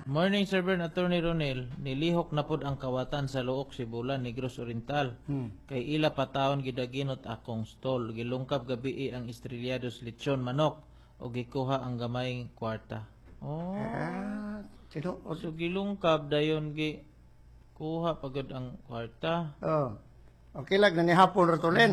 Morning, Sir Bern, Attorney Ronel. Nilihok na pod ang kawatan sa Luok, Sibulan, Negros Oriental. Kay ila pataon gidaginot akong stall. Gilungkab gabi ang estrelyados lechon manok o gikuha ang gamay kwarta. Oh, Sino? so gilungkab dayon gi kuha pagod ang kwarta. Oh. Okay lang, nanihapon ratolen.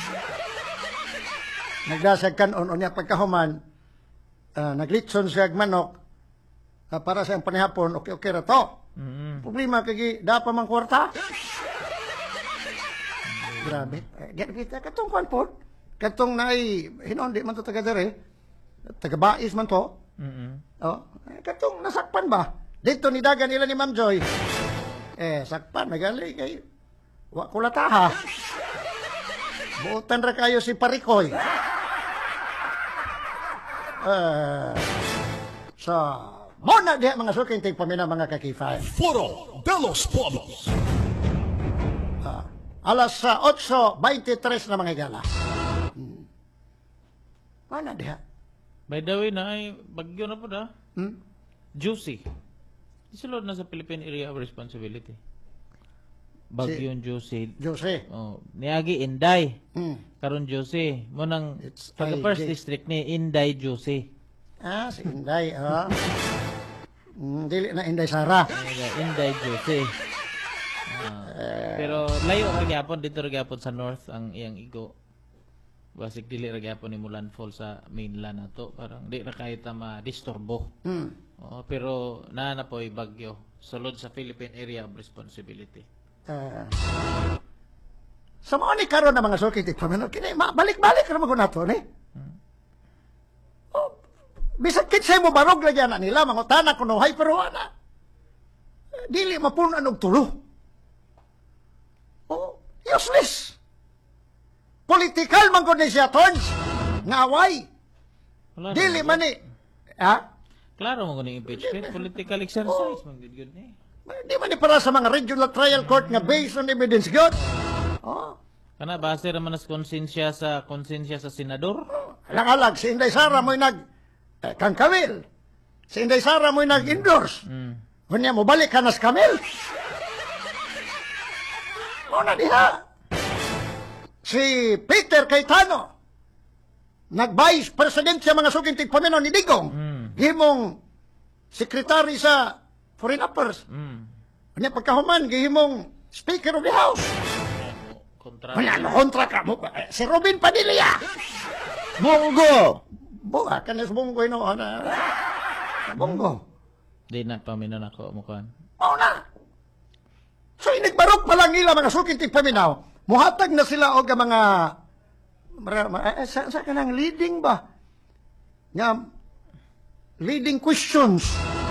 Nagdasag kanon niya pagkahuman, naglitson siya manok, para sa panihapon, okay ra to. Problema kay da pa mang kwarta. Grabe. Kita katong kwan po. Katong naay hinon di man to taga dere. Taga Bais man to. Oh, katong nasakpan ba? Dito ni dagan nila ni Ma'am Joy. Sakpan nagali kay wa ko lataha. Buotan ra kayo si Parikoy. Mona diha mga suking tigpamina mga kakifay. Foro de los Pueblos. Alas 8:23 na mga gala. Mona diha. By the way na ay bagyo na po da. Juicy. Isulod na sa Philippine Area of Responsibility. Bagyong Juicy. Jose. Oh, niagi Inday. Karon Juicy. Mo nang It's taga IJ. first district ni Inday Juicy. Si Inday. Dili na Inday Sara. Inday Juicy. Pero layo ra gyapon dito ra gyapon sa north ang iyang igo. Basig dili ra gyapon ni Mulan Fall sa mainland nato. Parang di ra kayo ta ma-disturbo. Oo, pero na po'y bagyo. Sulod sa Philippine Area of Responsibility. Sa mga ni karon na mga suking tigpamina, kini balik-balik ra mo nato ni. Bisag kitsay mo barog lagyan na nila, mangutana kuno hay pero ana. Dili mapunan og tulo. Useless. Political man gud ni siya tons. Ngaway. Wala Dili naman. man ni. Ha? Klaro mo kuning impeachment. Political exercise. Man good ni. Di man ni para sa mga regional trial court nga based on evidence good. Kana base ra man sa konsensya sa senador. Alag-alag, si Inday Sara mo'y kang Kamil. Si Inday Sara mo'y nag-endorse. Kunya mo balik ka nas Kamil. Muna diha. Si Peter Cayetano, nag-vice president siya mga suging tigpaminaw ni Digong. Gihimong sekretary sa Foreign Affairs. Kunya pagkahuman, gihimong Speaker of the House. Kontra. Kunya, kontra ka mo. Si Robin Padilla. Bongo. Kanas Bongo ino. Bongo. Di na paminan ako mo kan. Na. So, inigbarok pa lang nila mga suking tigpaminaw. Muhatag na sila o mga sa kanang leading ba? Nga, leading questions.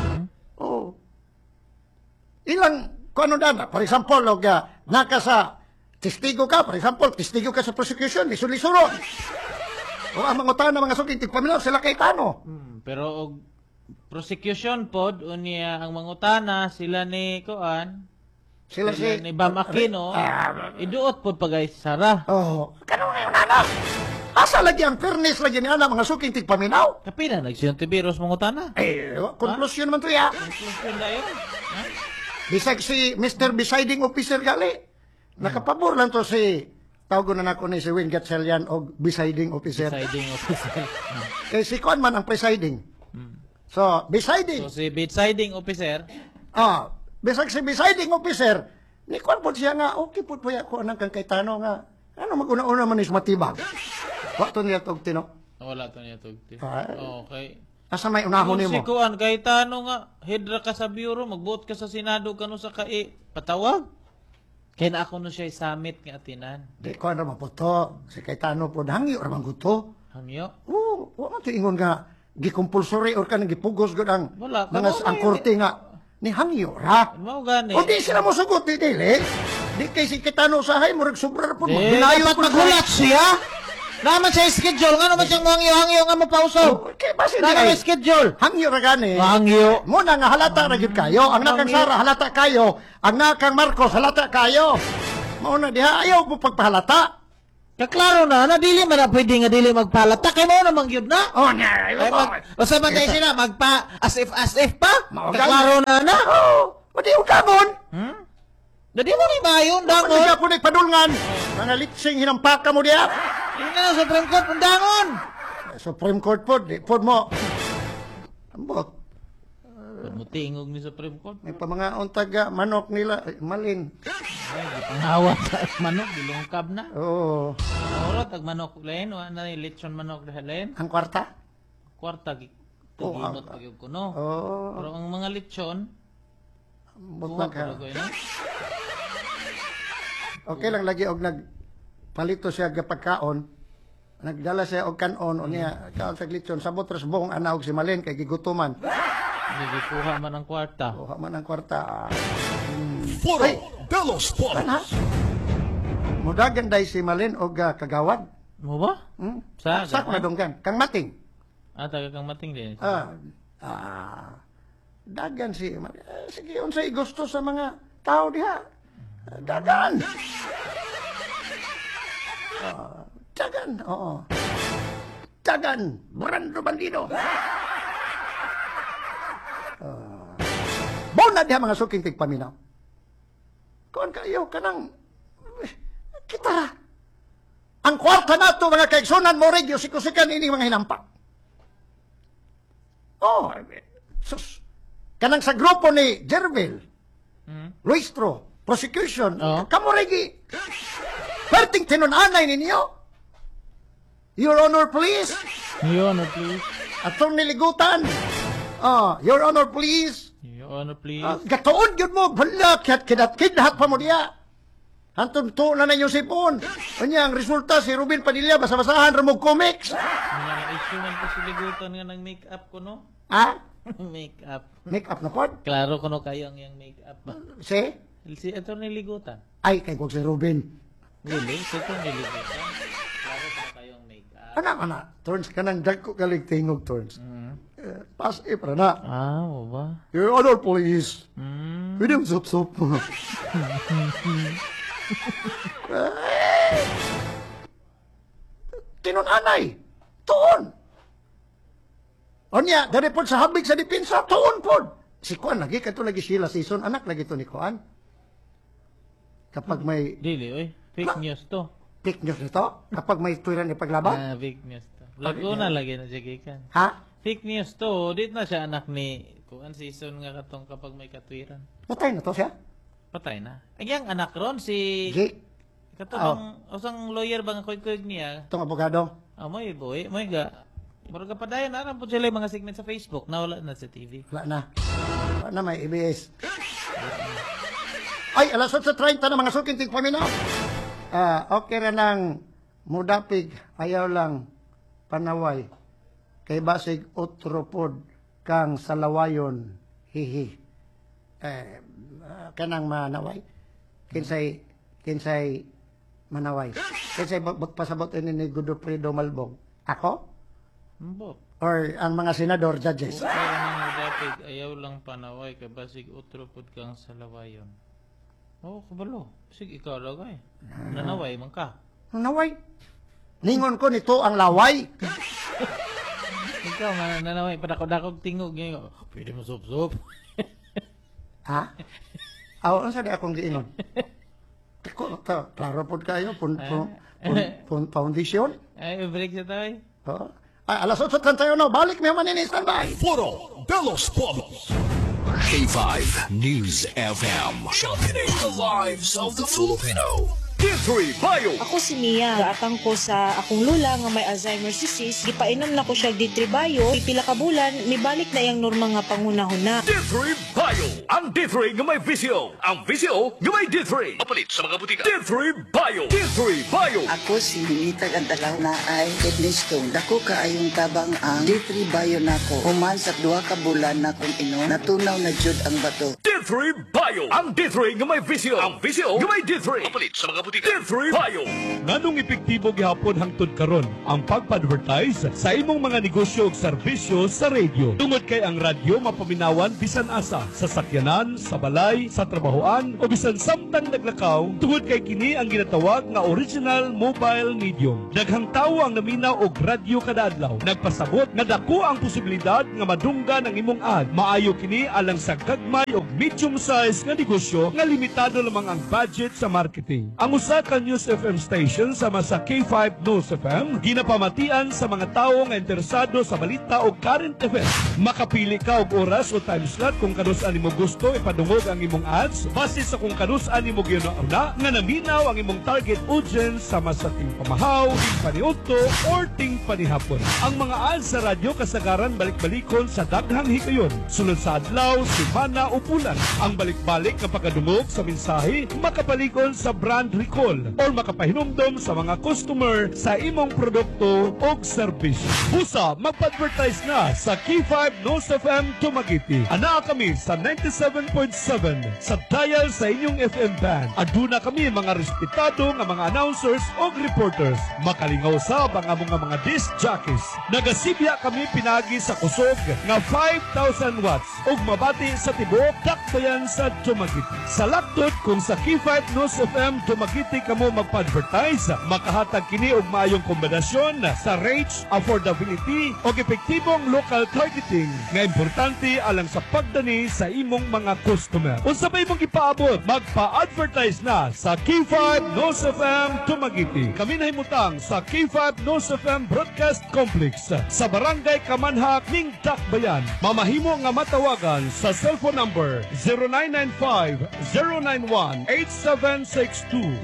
Ilang, kung ano dana, for example, naka sa testigo ka, for example, testigo ka sa prosecution, lisulisuron. O ang mga utana, mga suking tigpaminaw, sila Cayetano. Pero og prosecution pod unya ang mangutana sila ni Kuan. Sila Ni Bam Aquino. Iduot pod pagay Sara. Kanong ngayon, nana? Asa lagi ang fairness lagi ni ana mga suking tigpaminaw? Kapila nagsintibiros mangutana. Konklusyon man to ya. Conclusion dayon. Ha? Bisag si Mr. Presiding Officer gali. Nakapabor lang to si tawag na nako ni si Win Gatchalian og Presiding Officer. Deciding officer. Kay si Kuan man ang presiding. So, presiding. So si deciding officer, Bisag si presiding officer, ni Kuan po siya nga, okay po po ako anang kang Cayetano nga, ano mag-una-una man is matibag. Wakto niya tog tino. wala to niya tugti. Okay. Asa may unahon Si nimo? Kuan Cayetano nga hedra ka sa bureau, magbuot ka sa Senado kanu sa patawag. Kaya na ako no siya summit nga atinan. Di Kuan ra maputo. Si Cayetano po hangyo ra man guto. Hangyo. Wa man ingon nga gikompulsory or kanang gipugos gud ang Wala, mga tama ang na korte nga ni hangyo ra. Mao gani. O di sila mo sugot di dili. Di kay si Cayetano usahay mo rag sobra po. Binayo po maghulat siya. Naman sa schedule nga naman siyang hangyo nga mapausog. Kay basi Naman di schedule. hangyo ra gani. Hangyo. Mo na nga halata ra gyud kayo. Ang nakang Hangyo. Sara halata kayo. Ang nakang Marcos halata kayo. Mao na diha ayaw po pagpahalata. Kaklaro na, dili man na pwede nga dili magpalata. Kay mo namang yun na. Oh, na. Ay, basta man tayo sila, as if pa. Maugal. Kaklaro na. Oh, madi yung kamon. Dadi mo ni Mayon, Madi dangon. ako na ipadulngan. Mga litsing hinampaka mo diya. Hindi na sa Supreme Court, dangon. Supreme Court po, di po mo. Ambot. Pag mo tingog ni Supreme Court, May pamangaon taga manok nila. Ay, malin. ay, panghawa sa manok, dilungkab na. Oo. Oro, tag manok lain, wala na yung lechon manok lain. Ang kwarta? Kwarta, taginot pag yung kuno. Oo. Pero ang mga lechon, Ambot kuha lang ko ka. lagoy na. Okay lang lagi og nagpalito siya gapagkaon. Nagdala siya og kanon o niya kaon sa glitson sabot ras buong ana og si Malin kay gigutuman. Hindi kuha man ang kwarta. Kuha man ang kwarta. Foro Ay! de los Pobos. Ha? Mudagan day si Malin og kagawad. Mo ba? Hmm? Sa Sak na donggan. Kang mating. taga kang mating din. Dagan si Malin. Sige, unsay gusto sa mga tao diha. Dagan. Dagan, oo. Dagan, Brando Bandido. Bona diha mga suking tigpaminaw. Kuan kayo kanang kita. Ang kwarta nato mga kaigsunan mo regyo sikusikan ini mga hinampak. Oh, sus. Kanang sa grupo ni Jervil, Luistro, prosecution, Oh. kamo regi. Perting tinunanay ninyo. Your Honor, please. Your Honor, please. Atong niligutan. Your Honor, please. Your Honor, please. Gatuon yun mo, bala, kinat pa mo diya. Hantun to na yung sipon. Kanya, ang resulta, si Ruben Padilla, basa-basahan, ramog comics. Nga issue man ko siligutan nga ng make-up ko, no? Ha? Make-up. Make up na pod? Klaro ko no kayo ang yung make-up ba? Si? Si ito niligutan. Ay, kay kong si Ruben. Really? Si ito niligutan. Klaro ko no kayo ang make-up. Anak, turns ka ng dag ko galing tingog, turns. Pas ipra na. Oo ba? Your Honor, please. Hmm. Pwede mo sup-sup. Tinunanay. Tuon. O niya, dari po sa habig sa dipinsa, tuon po. Si Kuan, lagi ka lagi sila season. Anak, lagi to ni Kuan. Kapag may Dili, oy. Fake news to. fake news nito, kapag may tuwiran ipaglaban. Fake news to. Laguna lagi na siya gikan. Ha? Fake news to. Dit na siya anak ni Kuan season nga katong kapag may katwiran. Patay na to siya? Patay na. Ay, ang anak ron si G. katong usang lawyer bang koy-koy niya. Itong abogado. Moy boy, moy ga. Murag kapadayon na po sila yung mga segment sa Facebook. Nawala na sa TV. Wala na. Wala na, may EBS. Ay, alas 8:30 na mga suking tigpaminaw. Okay na ng mudapig. Ayaw lang panaway. Kay basig utropod kang salawayon. Hihi. Kanang manaway. Kinsay manaway. Kinsay pasabot ini ni Godofredo Malbog. Ako? Mbok. Or ang mga senador, judges? Kaya nang dapig ayaw lang panaway kay basig utropod kang salawayon. Oh, kabalo. Sige ikaw lagay. Nanaway man ka. Naway. Ningon ko nito ang laway. Ikaw man nanaway padako-dakog tingog ngayon. Pwede mo sup-sup. Ha? Aw, ano sa di akong giingon? Tako, klaro po kayo, foundation? Ay, break sa tayo. Oh. Ay, alas 8:31, balik may maninis standby. Foro de los Pobos. K5 News FM. Sharpening the lives of the Filipino. D3 Bio. Ako si Mia. Gaatang ko sa akong lula nga may Alzheimer's disease. Gipainom na ko siya D3 Bio. Pipila ka bulan, nibalik na yung norma nga pangunahuna. D3 Bio. Ang D3 nga may visyo. Ang visyo nga may D3. Papalit sa mga butika. D3 Bio. D3 Bio. Ako si Minita Gandalaw na ay kidney stone. Dako kaayong tabang ang D3 Bio nako. Human sa 2 ka bulan na kong inom, natunaw na jud ang bato. D3 D3 Bio. Ang D3 nga may visyo. Ang visyo nga may D3. Kapalit sa mga butika. D3 Bio. Nganong epektibo gihapon hangtod karon ang pagpa-advertise sa imong mga negosyo ug serbisyo sa radio. Tungod kay ang radyo mapaminawan bisan asa sa sakyanan, sa balay, sa trabahoan o bisan samtang naglakaw. Tungod kay kini ang ginatawag nga original mobile medium. Daghang tawo ang naminaw og radyo kada adlaw. Nagpasabot nga dako ang posibilidad nga madunggan ang imong ad. Maayo kini alang sa gagmay og medium size nga negosyo nga limitado lamang ang budget sa marketing. Ang usa ka News FM station sama sa K5 News FM ginapamatian sa mga tawo nga interesado sa balita o current event. Makapili ka og oras o time slot kung kanus-an nimo gusto ipadungog ang imong ads base sa kung kanus-an nimo ginauna nga naminaw ang imong target audience sama sa ting pamahaw, ting paniudto or ting panihapon. Ang mga ads sa radyo kasagaran balik-balikon sa daghang higayon sulod sa adlaw, semana o bulan. Ang balik-balik nga pagkadungog sa mensahe makapalikon sa brand recall or makapahinumdom sa mga customer sa imong produkto o serbisyo. Busa, magpa-advertise na sa K5 News FM Dumaguete. Ana kami sa 97.7 sa dial sa inyong FM band. Aduna kami mga respetado nga mga announcers o reporters. Makalingaw sa mga disc jockeys. Nagasibya kami pinagi sa kusog nga 5,000 watts ug mabati sa tibok dakbayan sa Dumaguete. Sa laktot kung sa K5 News FM Dumaguete kamo magpa-advertise, makahatag kini og maayong kombinasyon sa rates, affordability ug epektibong local targeting nga importante alang sa pagdani sa imong mga customer. Unsa ba imong ipaabot? Magpa-advertise na sa K5 News FM Dumaguete. Kami nahimutang sa K5 News FM Broadcast Complex sa Barangay Kamanhak ning Dakbayan. Mamahimo nga matawagan sa cellphone number 0995-091-8762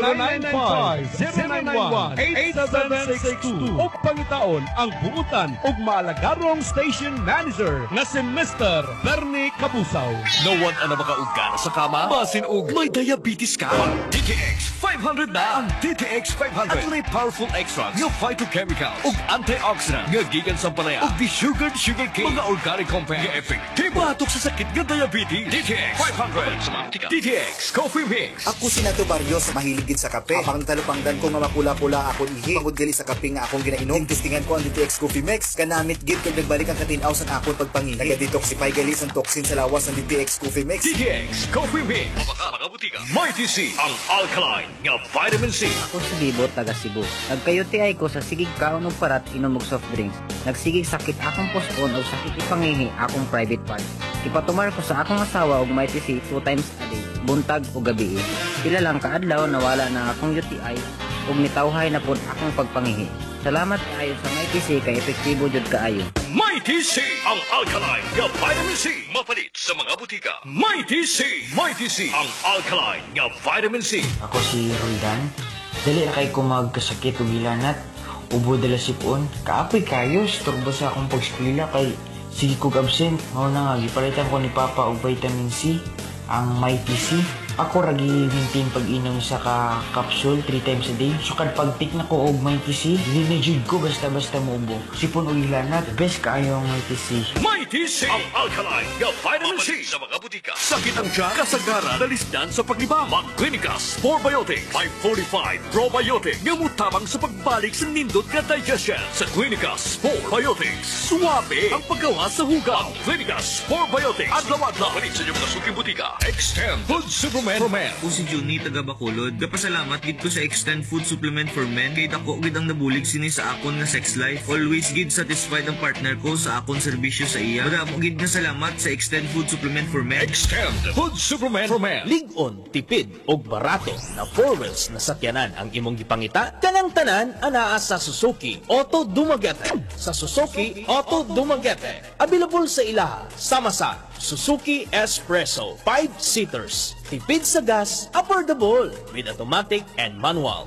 0995-091-8762 o pangitaon ang buutan ug maalagarong station manager na si Mr. Bernie Kabusaw. No one ang makaugana sa kama. Basin og may diabetes ka. Ang DTX 500 na. Ang DTX 500. At may powerful extracts nga phytochemical ug antioxidant nga gikan sa palaya ug desugared sugarcane mga organic compound nga epektibo batok sa sakit nga diabetes. DTX 500. DTX Coffee Mix. Ako si Nato Barrios, mahiligid sa kape. Apang talupangdan ko nga mapula-pula akong ihi. Pangudgali sa kape nga akong ginainom. Testingan ko ang DTX Coffee Mix. Kanamit gid kag nagbalik ang katinaw sa akong pagpangihi. Naga-detoxify gali ang toxin sa lawas ng DTX Coffee Mix. DTX Coffee Mix. Mga butika. Mighty C. Ang alkaline nga vitamin C. Ako si Bibo, taga Cebu. Nagkayuti ko sa sigig kaon og parat inom og soft drinks. Nagsigig sakit akong pospon o sakit ipangihi akong private part. Ipatumar ko sa akong asawa og Mighty C 2 times a day, buntag o gabi. Pila lang kaadlaw nawala na akong UTI ug nitawhay na pud akong pagpangihi. Salamat kaayo sa Mighty C kay epektibo jud kaayo. Mighty C. Ang alkaline nga vitamin C. Mapalit sa mga butika. Mighty C. Mighty C. Ang alkaline nga vitamin C. Ako si Roldan. Dali na kay ko magkasakit o gilanat. Ubo dala sipon. Kaapoy kayo. Turbo sa akong pagskwila kay sige kog absent. Mao na nga, gipalitan ko ni Papa og vitamin C. Ang Mighty C. Ako ragi maintain pag-inom sa capsule 3 times a day. So kad pag-take na ko og Mighty C, dinejud ko basta-basta muubo. Sipon o ilanat, best kaayo ang Mighty C. Mighty C. Ang alkaline nga vitamin C sa mga butika. Sakit ang tiyan, kasagaran, dalisdan sa paglibang. Mag-Clinicas 4Biotic 545 Probiotic nga mutabang sa pagbalik sa nindot nga digestion. Sa Clinicas 4Biotics, suwabe ang paggawa sa hugaw. Clinicas 4Biotics. Adlaw-adlaw. Palit sa inyong mga suking butika. Extend Food Supplement for Men. Ako si Juni taga Bacolod. Gapasalamat gid ko sa Extend Food Supplement for Men kay dako gid ang nabulig sini sa akon nga sex life. Always gid satisfied ang partner ko sa akon serbisyo sa iya. Madamo gid nga salamat sa Extend Food Supplement for Men. Extend Food Supplement for Men. Ligon, tipid, og barato na 4 wheels na sakyanan ang imong gipangita. Kanang tanan anaa sa Suzuki Auto Dumaguete. Sa Suzuki Auto Dumaguete, available sa ilaha sama sa Suzuki Espresso 5-seaters. Tipid sa gas, affordable with automatic and manual.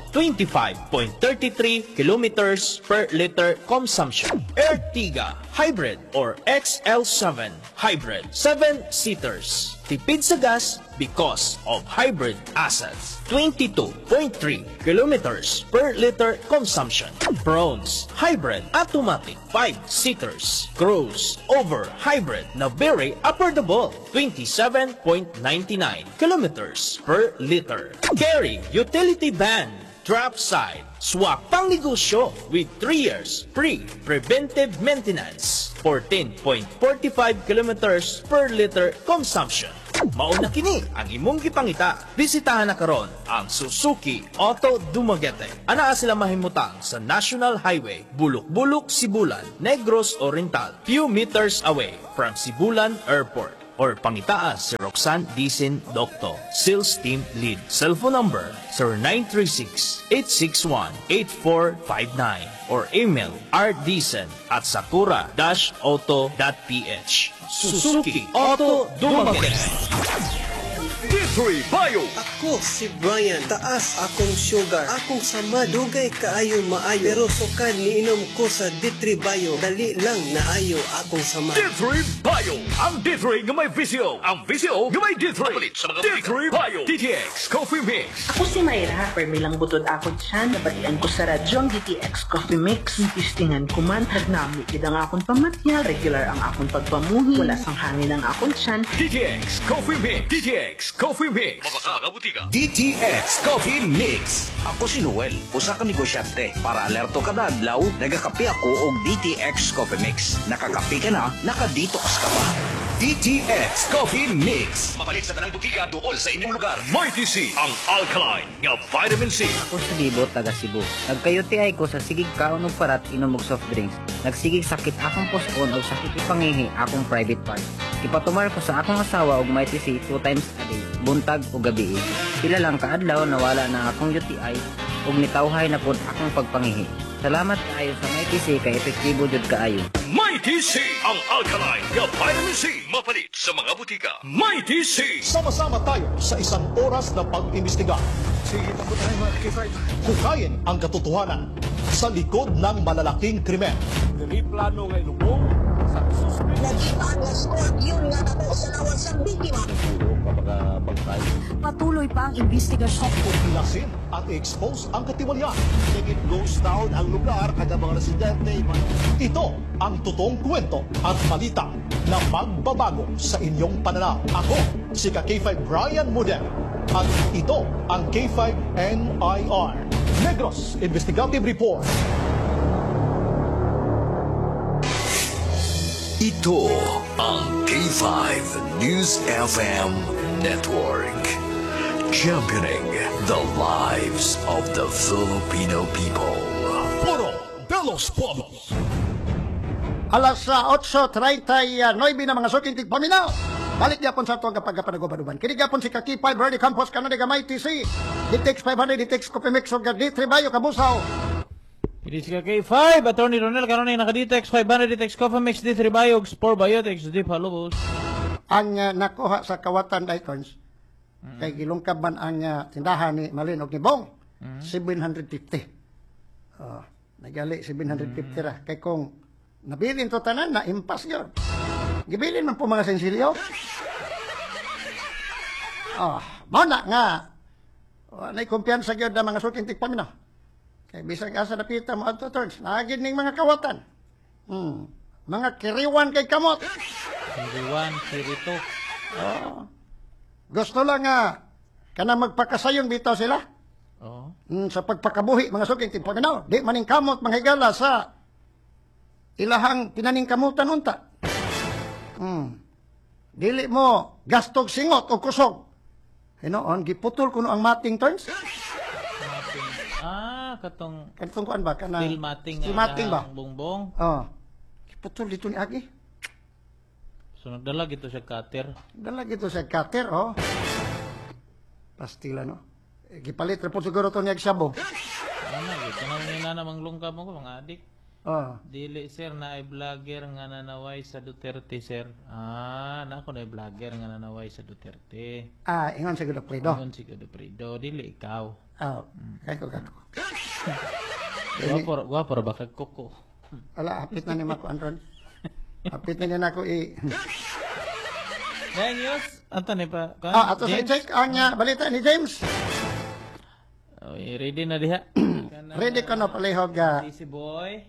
25.33 kilometers per liter consumption. Ertiga Hybrid or XL7 Hybrid 7-seaters. Tipid sa gas because of hybrid assets. 22.3 kilometers per liter consumption. Bronze hybrid automatic 5-seaters. Cruise over hybrid na very affordable. 27.99 kilometers per liter. Carry utility van. Drop side. Swak pang negosyo with 3 years free preventive maintenance. 14.45 kilometers per liter consumption. Mauna kini ang imong gipangita. Bisitahan na karon ang Suzuki Auto Dumaguete. Anaa sila mahimutang sa National Highway, Bulok-Bulok, Sibulan, Negros Oriental, few meters away from Sibulan Airport. Or pangitaan si Roxanne Dicen Docto, Sales Team Lead. Cellphone number 0936-861-8459 or email rdicen@sakura-auto.ph. Suzuki Auto Dumaguete. D3 Bio. Ako si Brian, taas akong sugar, akong sama, dugay kaayo maayo, pero sukad niinom ko sa D3 Bio, dali lang naayo akong sama. D3 Bio. Ang D3 nga may visyo. Ang visyo nga may D3. D3 Bio. DTX Coffee Mix. Ako si Mayra, permilang butod ako dyan, nabatian ko sa radyo ang DTX Coffee Mix. Tistingan ko man, hagnami kidang akong pamatyal, regular ang akong pagpamuhi, wala sang hangin ang akong tiyan. DTX Coffee Mix. DTX Coffee Mix. Mabaka DTX Coffee Mix. Ako si Noel, usa ka negosyante. Para alerto kada adlaw, nagakape ako og DTX Coffee Mix. Nakakape ka na, nakadetox ka pa. DTX Coffee Mix. Mapalit sa tanang butika dool sa inyong lugar. Mighty C, ang alkaline nga vitamin C. Ako sa Libo, taga Cebu. Nagkayuti ay ko sa sigig kaon og parat inom og soft drinks. Nagsigig sakit akong pospon o sakit ipangihi akong private part. Ipatumar ko sa akong asawa og may TC 2 times a day, buntag o gabi. Pila lang kaadlaw nawala na akong UTI ug nitawhay na pud akong pagpangihi. Salamat kaayo sa may TC kay epektibo jud kaayo. Mighty C, ang alkaline nga vitamin C. Mapalit sa mga butika. Mighty C. Sama-sama tayo sa isang oras na pag-imbestiga. Sige na po tayo mga K5. Hukayin ang katotohanan sa likod ng malalaking krimen. Plano nga ilubong sa suspect. Nakita ang scorpion nga nato sa lawas ng biktima. Patuloy pa ang investigasyon. Pilasin at i-expose ang katiwalian. It goes down ang lugar kada mga residente. Ito ang totoong kwento at balita na magbabago sa inyong pananaw. Ako, si K5 Brian Mudel. At ito ang K5 NIR. Negros Investigative Report. Ito ang K5 News FM Network. Championing the lives of the Filipino people. Puro de los Pueblos. Alas 8:39 na mga suking tigpaminaw. Balik yapon sa ito ang kapag-panagubaduban. Kinig yapon si Kaki 5 Ready Campus Canada Gamay TC. Ditex 500, Ditex Copimix o D3 Bayo Kabusaw. Hindi si K5, Attorney Ronel, karon ay naka-Ditex 500, Ditex Coffee Mix, D3 Bio, Spore Biotics, Deep Halubos. Ang nakuha sa Kawatan Icons, kay gilungkab man ang tindahan ni Malin o ni Bong, 750. Nagali 750 ra. Kay kung nabilin to tanan na impas yun. Gibilin man po mga sensilyo. Muna nga. Na'y kumpiyansa yun na mga suking tigpaminaw. Kay bisag asa napita mo adto turns. Nagin ning mga kawatan. Mga kiriwan kay kamot. Kiriwan, kirito. Gusto lang kana magpakasayon bitaw sila. Sa pagpakabuhi mga suking tigpaminaw. Di maning kamot manghigala sa ilahang pinaningkamutan unta. Dili mo gastog singot o kusog. Hinoon, giputol kuno ang mating turns. Katong kuan ba? Steel mating ba? Bongbong. Giputol dito ni Agi. So nagdala gito siya cutter. Dala gito siya cutter, Pastila, no? Gipalit report siguro to niya Gsabo. Gito na namang lungkab mo ko, mga adik. Dili sir na ay vlogger nga nanaway sa Duterte sir. Nako na ay vlogger nga nanaway sa Duterte. Ingon siguro Predo. Ingon siguro Predo, dili ikaw. Kako. Guwapo ra ba kag koko? Ala, hapit na ni Mako Andron. Hapit na niya ako Dahil news, ato ni pa. Ato sa i-check ang balita ni James. Ready na diha. Ready ko na palihog Easy boy.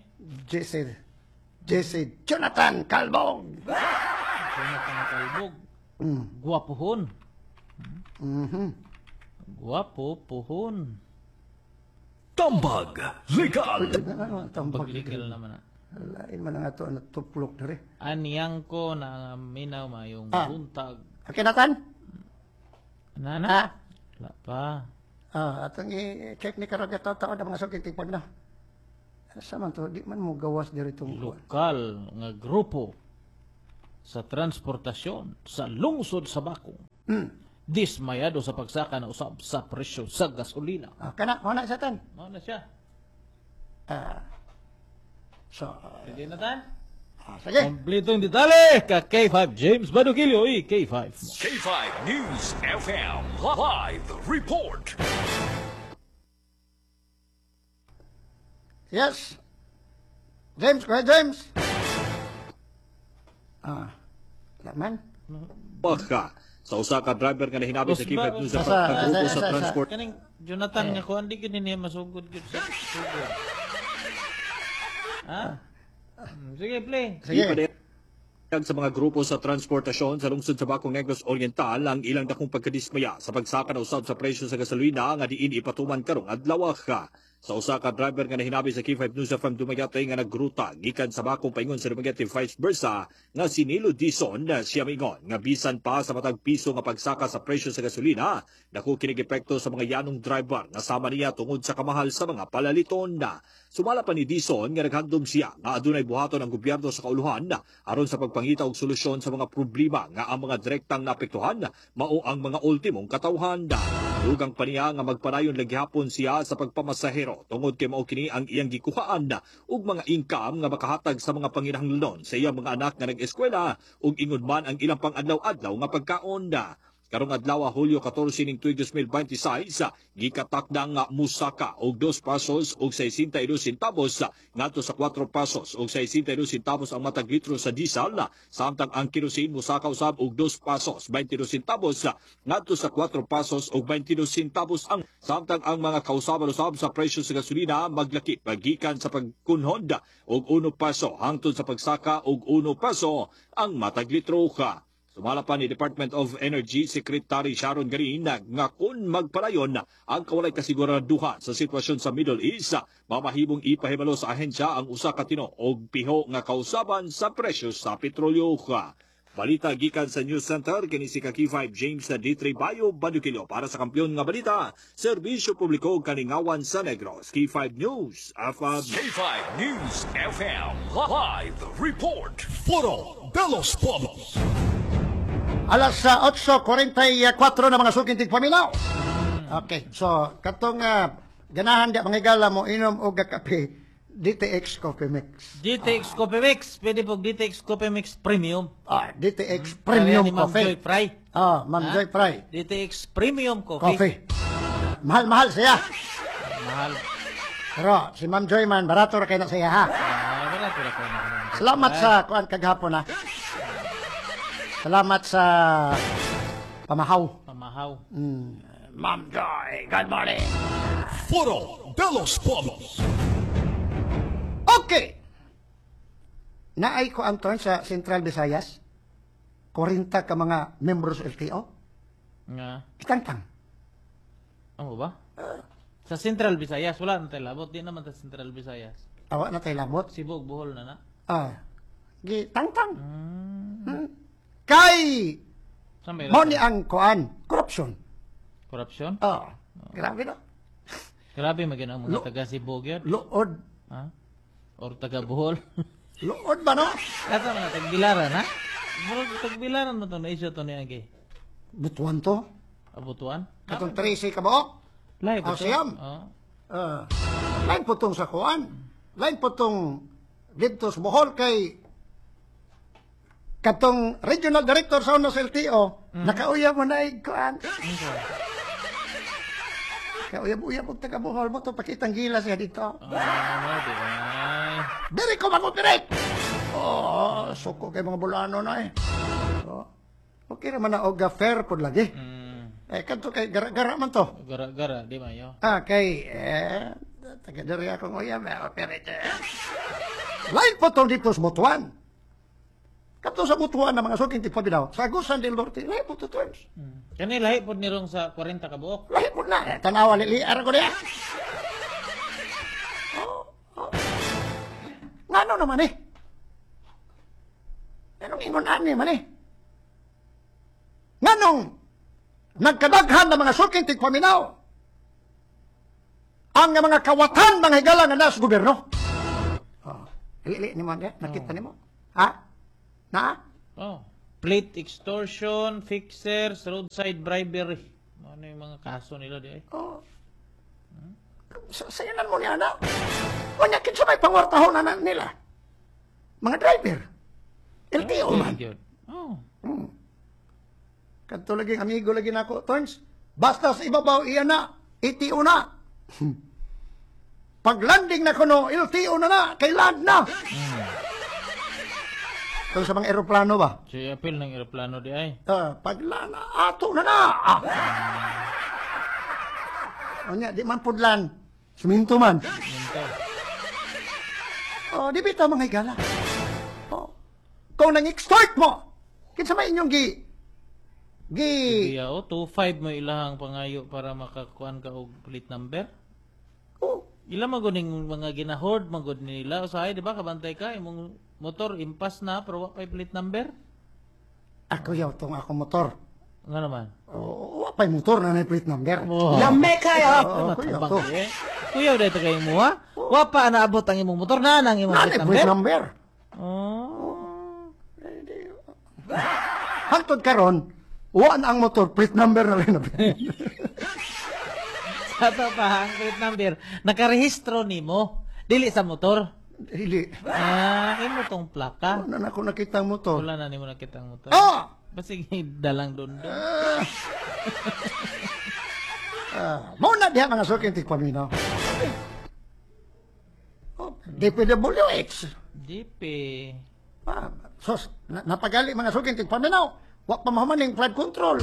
Jesse Jonathan Calbog. Jonathan Calbog. Guwapohon. Guwapo pohon. Tambag Legal. Tambag legal naman na. Lain man nga ito, tuplok na rin. Aniyang ko na minaw mayong buntag. Akinatan? Nana? Wala pa. Atong i-check ni Karag ito, taon na mga suging tigpag na. Sa man to, di man mo gawas diri itong Lokal nga grupo sa transportasyon sa lungsod sa Bakong. Dismayado sa pagsaka na usab sa presyo sa gasolina. Kana, mo na sa tan. Mo na siya. Sige na tan? Sige. Kompleto yung detalye ka K5 James Badukilio K5. K5 News FM Live Report. Yes. James, go ahead, James. Laman. Baka sa usa ka driver nga nahinabi sa K5 News sa pagkagrupo sa transport. Kaning Jonathan nga ko hindi gid niya masugod gid sa sugod. Sige, play. Sige. Sa mga grupo sa transportasyon sa lungsod sa Bacong Negros Oriental ang ilang dakong pagkadismaya sa pagsaka na usab sa presyo sa gasolina nga diin ipatuman karong adlaw ka. Sa usa ka driver nga nahinabi sa K5 News from Dumaguete nga nagruta gikan sa Bacong paingon sa Dumaguete vice versa nga si Nilo Dison na siya mingon nga bisan pa sa matag piso nga pagsaka sa presyo sa gasolina dako kining epekto sa mga yanong driver nga sama niya tungod sa kamahal sa mga palaliton na. Sumala pa ni Dison nga naghandom siya nga adunay buhaton ang gobyerno sa kauluhan aron sa pagpangita og solusyon sa mga problema nga ang mga direktang naapektuhan mao ang mga ultimong katawhan. Dugang pa niya nga magpadayon laghihapon siya sa pagpamasahero tungod kay mao kini ang iyang gikuhaan ug mga income nga makahatag sa mga panginahanglanon sa iyang mga anak nga nag-eskwela ug ingod man ang ilang pang-adlaw-adlaw nga pagkaon. Karong adlaw Hulyo 14 ning tuig 2026 gikatakda nga musaka og 2 pesos og 62 centavos ngadto sa 4 pesos og 62 centavos ang matag litro sa diesel samtang ang kerosene musaka usab og 2 pesos 22 centavos ngadto sa 4 pesos og 22 centavos ang samtang ang mga kausaban usab sa presyo sa gasolina maglaki pagikan sa pagkunhod og 1 peso hangtod sa pagsaka og 1 peso ang matag litro ka. Sumala pa ni Department of Energy Secretary Sharon Garin nga kung magpadayon ang kawalay kasiguraduhan sa sitwasyon sa Middle East, mamahimong ipahibalo sa ahensya ang usa ka tino og piho nga kausaban sa presyo sa petrolyo. Balita gikan sa News Center kini si K5 James na D3 Bayo Badukilio para sa Kampiyon nga Balita, Serbisyo Publiko Kaningawan sa Negros. K5 News FM. K5 News FM Live Report. Foro de los Pueblos. Alas 8:44 na mga suking tigpaminaw. Okay, so katong ganahan di mga igala mo inom og kape DTX Coffee Mix. DTX Coffee Mix, pwede po DTX Coffee Mix Premium. DTX Premium Coffee. Joy Fry. Ma'am Joy Fry. DTX Premium Coffee. Mahal-mahal siya. Mahal. Pero si Ma'am Joy man, barato ra kay na siya ha. Barato ra kay na. Salamat sa kuan kaghapon ha. Salamat sa pamahaw. Ma'am Joy, good morning. Foro de los Pueblos. Okay. Naay ko Anton sa Central Visayas. 40 ka mga members LTO. Nga. Kitang-tang. Ano ba? Sa Central Visayas, wala na tayo labot. Di naman sa Central Visayas. Awa na tayo labot. Sibog, Bohol na na. Kitang-tang. Kay mo ni ang kuan, corruption. Corruption? Grabe no. Grabe magina ang mga taga Cebu gyud. Luod. Or taga Bohol. Luod ba no? Kasa mga tagbilaran ha? Tagbilaran mo to na isyo to niya gi. Butuan to? Butuan? Katong 13 ka ba? Lain po siyam. Lain po tong sa kuan. Lain po tong dito sa Bohol kay katong regional director sa UNOS LTO, nakauyab mo na kuan. Kauyab-uyab og taga Bohol mo to pakitang gila siya dito. Diri ko mag-operate. Suko kay mga bulano na eh. Okay naman na og fair pod lagi. Kanto kay gara-gara man to. Gara-gara, di mayo. Kay taga-diri akong uyab, operate. Lain po tong dito sa Butuan. Kanto sa Butuan na mga suking tigpabinaw. Sa Agusan del Norte, lain po to terms. Kani lahi po nirong sa 40 ka buok. Lahi po na. Tanawa, liliar ko niya. Ngano naman eh? Anong ingon ani man eh? Nganong nagkadaghan ng mga suking tigpaminaw ang mga kawatan mga higala nga nasa gobyerno. Ili ni mo, nakita ni mo? Ha? Na? Plate extortion, fixers, roadside bribery. Ano yung mga kaso nila di ay? Sayanan mo niya na. Wanya kinsa may pangwartahon na nila. Mga driver. LTO man. Kanto lagi amigo lagi nako, Torns. Basta sa ibabaw iyan na, ITO na. Pag-landing na kuno, LTO na, kailan na. Ito sa mga aeroplano ba? Si apil ng aeroplano di ay. Paglana, ato na na. Onya, di man pudlan. Suminto man. Di bita mga higala. Kung nang-extort mo, kinsa may inyong Sige, 2.5 mo ilahang pangayo para makakuan ka og plate number. Ila maguning mga ginahord magud nila usahay di ba kabantay ka imong motor impas na pero wa pay plate number. Ako yaw tong ako motor. Nga naman. Wa pay motor na may plate number. Lame kayo. Kuya to. Kuya dito kayo mo ha. Wa pa naabot ang imong motor na nang imong plate number. Hangtod karon, waan ang motor plate number na rin. Sa to pa ang plate number nakarehistro nimo dili sa motor. Dili. Imo tong plaka. Wala na ako nakita ang motor. Wala na nimo nakita ang motor. Basig dalang doon. Mo na diha mga suking tigpaminaw. DPWH. DP. Sos, napagali mga suking tigpaminaw. Wa pa mahumaning flood control.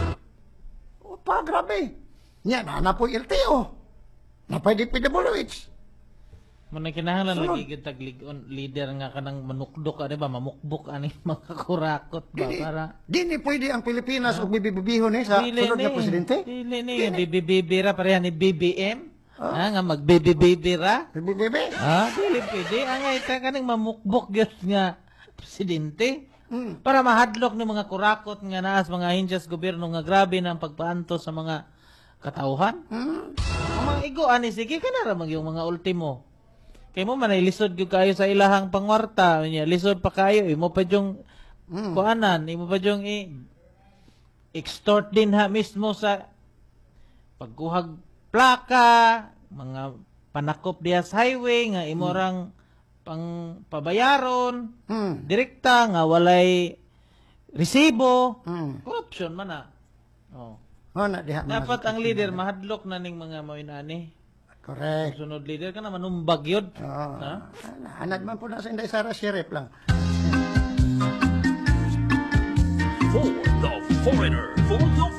Grabe. Nya na po LTO. Na pa DPWH. Muna kinahanglan lagi gid tag leader nga kanang manukdok di ba mamukbok ani mga kurakot ba para Dini pwede ang Pilipinas og bibibihon sa sunod nga presidente. Dili ni bibibira pareha ni BBM. Nga magbibibira. Bibibi. Dili pwede angay ta kaning mamukbok gyud nga presidente. Para mahadlok ni mga kurakot nga naas mga hinjas gobyerno nga grabe na ang pagpaanto sa mga katauhan. Ang mga igo ani sige kana ra yung mga ultimo. Kay mo man ay lisod gyud kayo sa ilahang pangwarta nya lisod pa kayo imo pa yung kuanan imo pa yung extort din ha mismo sa pagkuhag plaka mga panakop diha sa highway nga imo rang pang pabayaron direkta nga walay resibo corruption man na. Dapat ang leader mahadlok na ning mga moinani. Correct. Sunod leader ka na manumbag yun. Hanad man po na sa Inday Sara Sheriff lang. For the Foreigner. For the